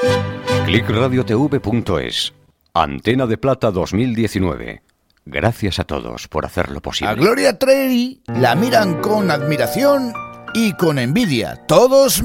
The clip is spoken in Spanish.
Clickradiotv.es. Antena de Plata 2019. Gracias a todos por hacerlo posible. A Gloria Trevi la miran con admiración y con envidia. Todos